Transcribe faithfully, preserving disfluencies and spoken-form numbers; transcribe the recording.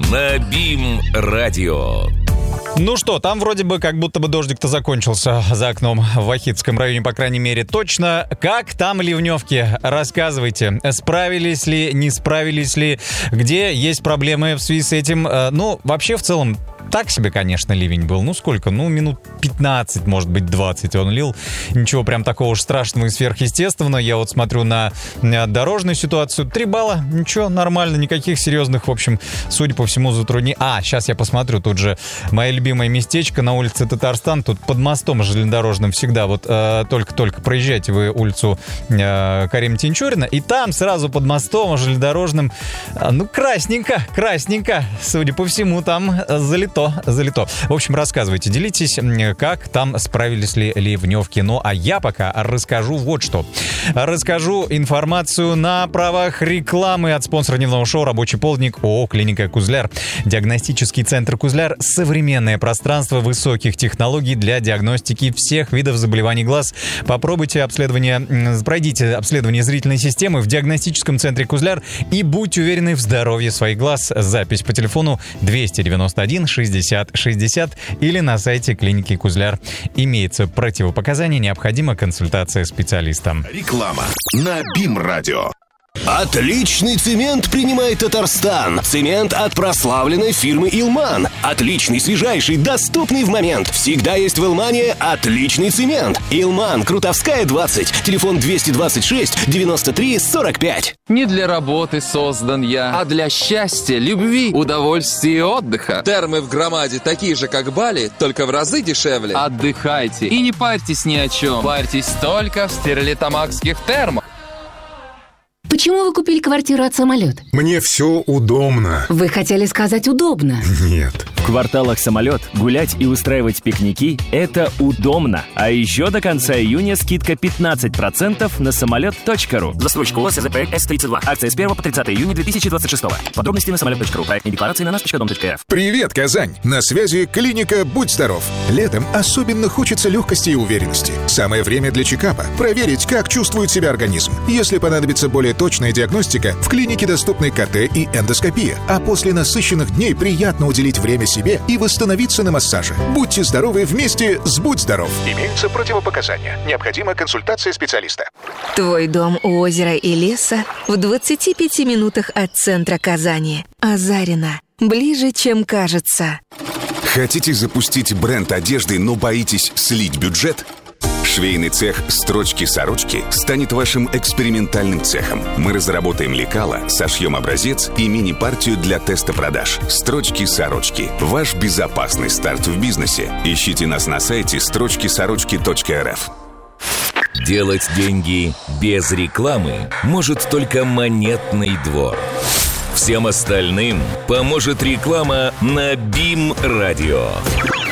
на БИМ-радио. Ну что, там вроде бы как будто бы дождик-то закончился за окном в Вахитском районе, по крайней мере, точно. Как там ливневки? Рассказывайте. Справились ли, не справились ли? Где есть проблемы в связи с этим? Ну, вообще, в целом, так себе, конечно, ливень был. Ну, сколько? Ну, минут пятнадцать, может быть, двадцать он лил. Ничего прям такого уж страшного и сверхъестественного. Я вот смотрю на дорожную ситуацию. Три балла. Ничего, нормально. Никаких серьезных, в общем, судя по всему, затруднений. А, сейчас я посмотрю. Тут же мое любимое местечко на улице Татарстан. Тут под мостом железнодорожным всегда. Вот э, только-только проезжаете вы улицу э, Карима Тинчурина. И там сразу под мостом железнодорожным, э, ну, красненько, красненько. Судя по всему, там залито. Залито. В общем, рассказывайте, делитесь, как там справились ли ливневки. Ну, а я пока расскажу вот что. Расскажу информацию на правах рекламы от спонсора дневного шоу «Рабочий полдник» ООО «Клиника Кузляр». Диагностический центр «Кузляр» — современное пространство высоких технологий для диагностики всех видов заболеваний глаз. Попробуйте обследование, пройдите обследование зрительной системы в диагностическом центре «Кузляр» и будьте уверены в здоровье своих глаз. Запись по телефону двести девяносто один шестьдесят шестьдесят или на сайте клиники Кузляр. Имеется противопоказания, необходима консультация специалиста. Реклама на БИМ-радио. Отличный цемент принимает Татарстан. Цемент от прославленной фирмы «Илман». Отличный, свежайший, доступный в момент. Всегда есть в «Илмане» отличный цемент. «Илман», Крутовская, двадцать. Телефон двести двадцать шесть девяносто три сорок пять. Не для работы создан я, а для счастья, любви, удовольствия и отдыха. Термы в Громаде такие же, как Бали, только в разы дешевле. Отдыхайте и не парьтесь ни о чем. Парьтесь только в стерлитамакских термах. Почему вы купили квартиру от «Самолет»? Мне все удобно. Вы хотели сказать «удобно». Нет. В кварталах «Самолет» гулять и устраивать пикники – это удобно. А еще до конца июня скидка пятнадцать процентов на самолет точка ру. Застройщик ООО «СЗП С тридцать два». Акция с первого по тридцатое июня две тысячи двадцать шестого. Подробности на самолет точка ру. Проектные декларации на наш точка дом точка эр эф. Привет, Казань! На связи клиника «Будь здоров». Летом особенно хочется легкости и уверенности. Самое время для чекапа. Проверить, как чувствует себя организм. Если понадобится более точная диагностика, в клинике доступны ка тэ и эндоскопия. А после насыщенных дней приятно уделить время себе и восстановиться на массаже. Будьте здоровы вместе с «Будь здоров». Имеются противопоказания. Необходима консультация специалиста. Твой дом у озера и леса в двадцати пяти минутах от центра Казани. Азарина. Ближе, чем кажется. Хотите запустить бренд одежды, но боитесь слить бюджет? Швейный цех «Строчки-сорочки» станет вашим экспериментальным цехом. Мы разработаем лекало, сошьем образец и мини-партию для теста продаж. «Строчки-сорочки» – ваш безопасный старт в бизнесе. Ищите нас на сайте строчки сорочки точка эр эф. Делать деньги без рекламы может только Монетный двор. Всем остальным поможет реклама на БИМ-радио.